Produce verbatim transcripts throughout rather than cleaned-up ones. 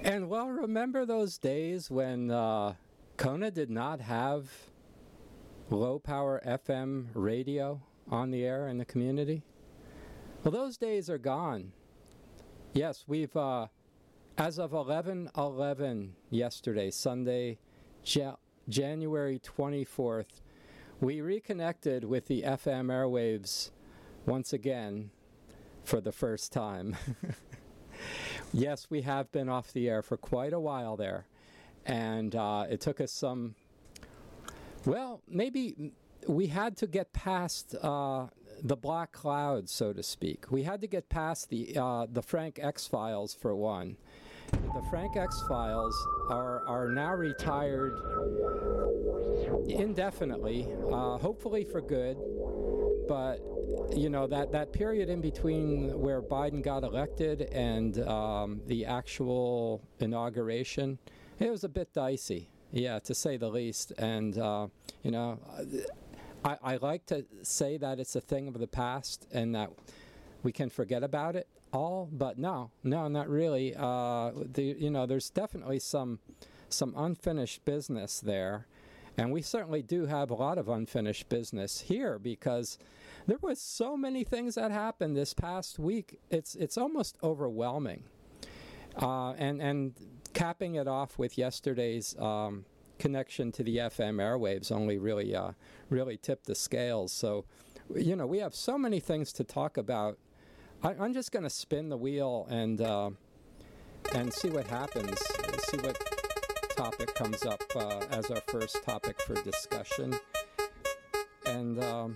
And well, remember those days when uh, Kona did not have low-power F M radio on the air in the community? Well, those days are gone. Yes, we've, uh, as of eleven eleven yesterday, Sunday, ja- January twenty-fourth, we reconnected with the F M airwaves once again for the first time. Yes, we have been off the air for quite a while there. And uh, it took us some, well, maybe we had to get past uh, the black cloud, so to speak. We had to get past the uh, the Frank X-Files, for one. The Frank X-Files are, are now retired indefinitely, uh, hopefully for good. But, you know, that, that period in between where Biden got elected and um, the actual inauguration, it was a bit dicey, yeah, to say the least. And, uh, you know, I, I like to say that it's a thing of the past and that we can forget about it all, but no, no, not really. Uh, the, you know, there's definitely some some unfinished business there. And we certainly do have a lot of unfinished business here because there was so many things that happened this past week. It's it's almost overwhelming. Uh, and and capping it off with yesterday's um, connection to the F M airwaves only really uh, really tipped the scales. So, you know, we have so many things to talk about. I, I'm just going to spin the wheel and uh, and see what happens. See what topic comes up uh, as our first topic for discussion. And um,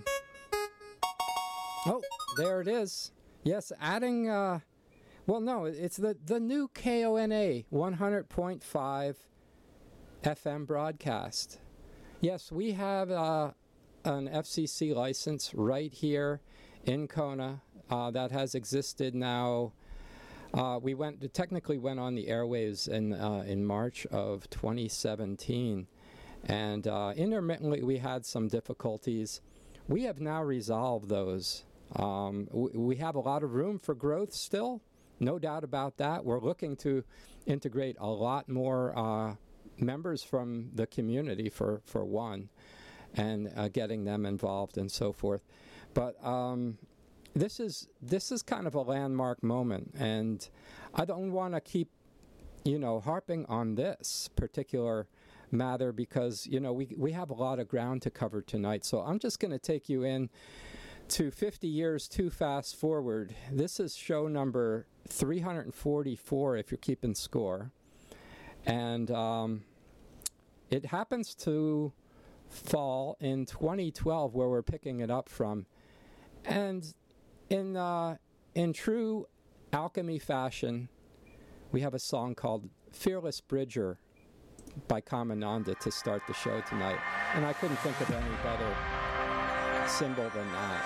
oh, there it is. Yes, adding. Uh, well, no, it's the the new K O N A one hundred point five F M broadcast. Yes, we have uh, an F C C license right here in Kona uh, that has existed now. Uh, we went technically went on the airwaves in uh, in March of twenty seventeen, and uh, intermittently we had some difficulties. We have now resolved those. Um, w- we have a lot of room for growth still, no doubt about that. We're looking to integrate a lot more uh, members from the community for, for one, and uh, getting them involved and so forth. But um, This is this is kind of a landmark moment, and I don't want to keep, you know, harping on this particular matter because, you know, we we have a lot of ground to cover tonight. So I'm just going to take you in to fifty years too fast forward. This is show number three hundred forty-four, if you're keeping score, and um, it happens to fall in twenty twelve, where we're picking it up from, and In uh, in true alchemy fashion, we have a song called Fearless Bridger by Kamananda to start the show tonight. And I couldn't think of any better symbol than that.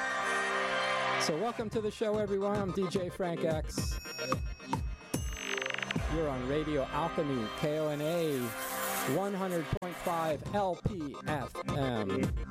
So welcome to the show, everyone. I'm D J Frank X. You're on Radio Alchemy, K O N A one hundred point five L P F M.